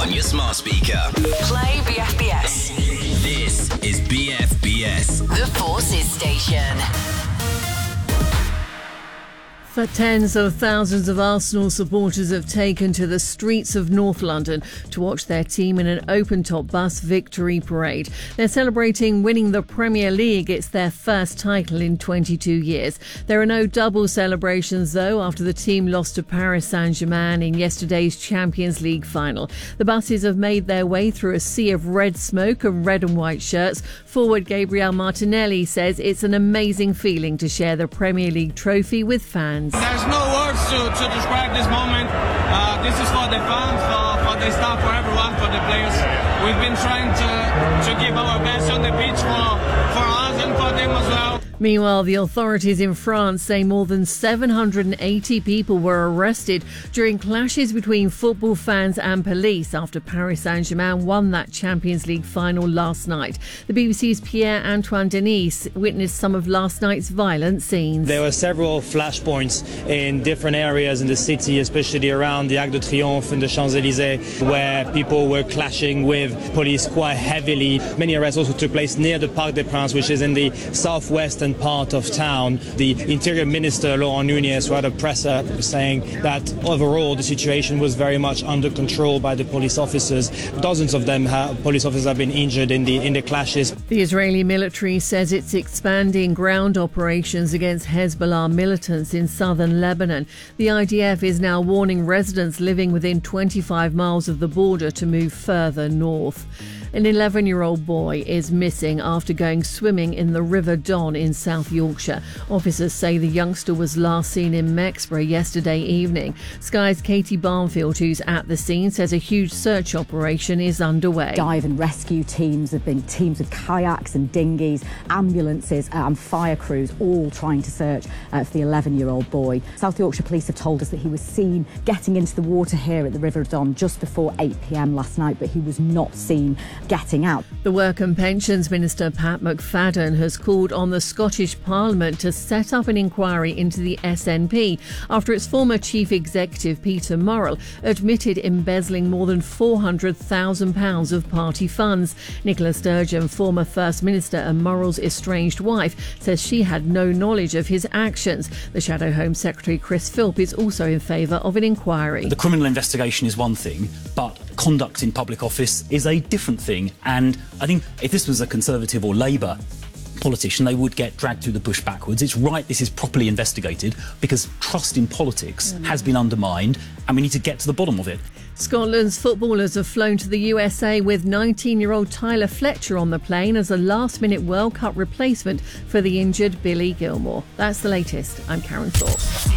on your smart speaker. Play BFBS. This is BFBS. The Forces Station. For tens of thousands of Arsenal supporters have taken to the streets of North London to watch their team in an open-top bus victory parade. They're celebrating winning the Premier League. It's their first title in 22 years. There are no double celebrations, though, after the team lost to Paris Saint-Germain in yesterday's Champions League final. The buses have made their way through a sea of red smoke and red and white shirts. Forward Gabriel Martinelli says it's an amazing feeling to share the Premier League trophy with fans. There's no words to describe this moment. This is for the fans, for the staff, for everyone, for the players. We've been trying to give our best on the pitch for us and for them as well. Meanwhile, the authorities in France say more than 780 people were arrested during clashes between football fans and police after Paris Saint-Germain won that Champions League final last night. The BBC's Pierre-Antoine Denis witnessed some of last night's violent scenes. There were several flashpoints in different areas in the city, especially around the Arc de Triomphe and the Champs-Élysées, where people were clashing with police quite heavily. Many arrests also took place near the Parc des Princes, which is in the southwestern part of town. The Interior Minister, Laurent Nunez, had a presser saying that overall the situation was very much under control by the police officers. Dozens of them, police officers, have been injured in the clashes. The Israeli military says it's expanding ground operations against Hezbollah militants in southern Lebanon. The IDF is now warning residents living within 25 miles of the border to move further north. An 11-year-old boy is missing after going swimming in the River Don in South Yorkshire. Officers say the youngster was last seen in Mexborough yesterday evening. Sky's Katie Barnfield, who's at the scene, says a huge search operation is underway. Dive and rescue teams have been teams of kayaks and dinghies, ambulances and fire crews, all trying to search for the 11-year-old boy. South Yorkshire Police have told us that he was seen getting into the water here at the River Don just before 8 p.m. last night, but he was not seen getting out. The Work and Pensions Minister Pat McFadden has called on the Scottish Parliament to set up an inquiry into the SNP after its former chief executive Peter Murrell admitted embezzling more than £400,000 of party funds. Nicola Sturgeon, former First Minister and Murrell's estranged wife, says she had no knowledge of his actions. The Shadow Home Secretary Chris Philp is also in favour of an inquiry. The criminal investigation is one thing, but conduct in public office is a different thing. And I think if this was a Conservative or Labour politician, they would get dragged through the bush backwards. It's right this is properly investigated because trust in politics has been undermined and we need to get to the bottom of it. Scotland's footballers have flown to the USA with 19-year-old Tyler Fletcher on the plane as a last-minute World Cup replacement for the injured Billy Gilmore. That's the latest. I'm Karen Thorpe.